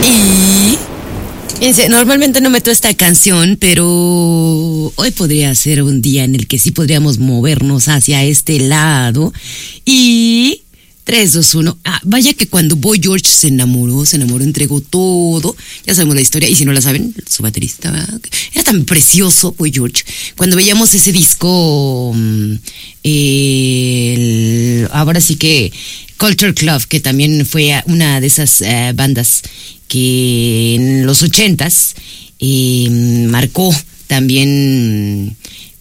Y fíjense, normalmente no meto esta canción, pero hoy podría ser un día en el que sí podríamos movernos hacia este lado. Y 3, 2, 1. Vaya que cuando Boy George se enamoró, entregó todo. Ya sabemos la historia, y si no la saben, su baterista era tan precioso, Boy George. Cuando veíamos ese disco, ahora sí que Culture Club, que también fue una de esas bandas que en los 80s marcó también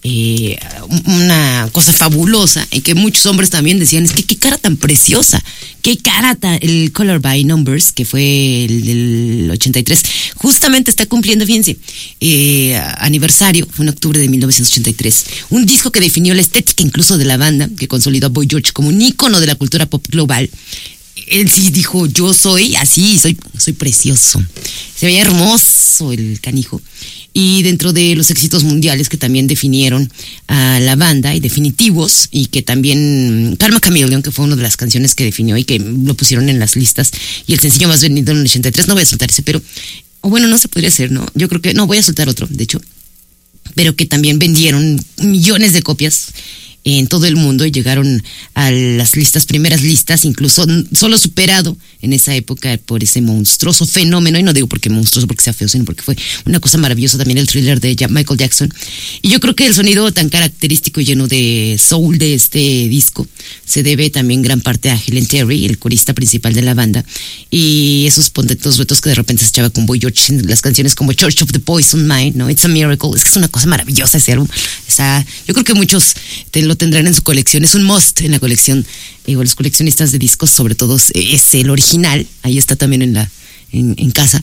una cosa fabulosa, y que muchos hombres también decían, es que qué cara tan preciosa, qué cara el Color by Numbers, que fue el del 83, justamente está cumpliendo, fíjense, aniversario, fue en octubre de 1983, un disco que definió la estética incluso de la banda, que consolidó a Boy George como un ícono de la cultura pop global. Él sí dijo, yo soy así, soy precioso. Se veía hermoso el canijo. Y dentro de los éxitos mundiales que también definieron a la banda, y definitivos, y que también Karma Chameleon, que fue una de las canciones que definió y que lo pusieron en las listas, y el sencillo más vendido en el 83, no voy a soltar ese, pero, o bueno, no se podría hacer, ¿no? Yo creo que, no, voy a soltar otro, de hecho, pero que también vendieron millones de copias en todo el mundo y llegaron a las primeras listas, incluso solo superado en esa época por ese monstruoso fenómeno, y no digo porque monstruoso porque sea feo, sino porque fue una cosa maravillosa también el Thriller de Michael Jackson. Y yo creo que el sonido tan característico y lleno de soul de este disco se debe también gran parte a Helen Terry, el corista principal de la banda, y esos pondetos duetos que de repente se echaba con Boy George en las canciones como Church of the Poison Mind, ¿no? It's a Miracle. Es que es una cosa maravillosa ese álbum. Yo creo que muchos lo tendrán en su colección, es un must en la colección, los coleccionistas de discos, sobre todo es el original, ahí está también en casa.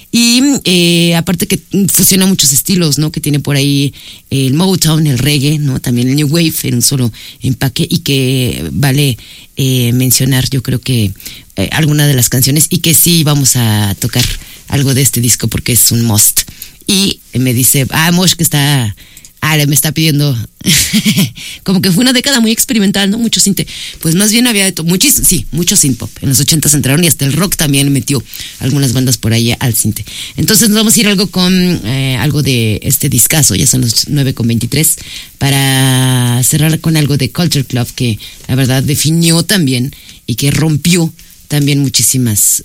Y aparte que fusiona muchos estilos, ¿no? Que tiene por ahí el Motown, el reggae, ¿no? También el New Wave en un solo empaque, y que vale mencionar, yo creo que alguna de las canciones, y que sí vamos a tocar algo de este disco porque es un must. Y me dice, Mosh, que me está pidiendo como que fue una década muy experimental, ¿no? Mucho synth, pues más bien había de todo, mucho synth pop. En los 80s entraron, y hasta el rock también metió algunas bandas por ahí al synth. Entonces nos vamos a ir con algo de este discazo, ya son los 9:23, para cerrar con algo de Culture Club, que la verdad definió también y que rompió también muchísimas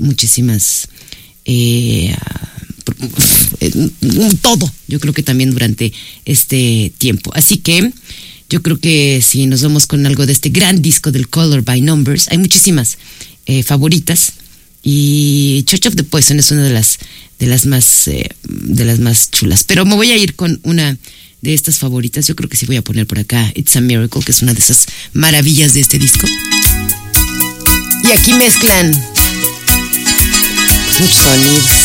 todo, yo creo que también durante este tiempo. Así que yo creo que si nos vamos con algo de este gran disco del Color by Numbers, hay muchísimas favoritas, y Church of the Poison es una de las más chulas, pero me voy a ir con una de estas favoritas. Yo creo que sí voy a poner por acá It's a Miracle, que es una de esas maravillas de este disco, y aquí mezclan muchos sonidos.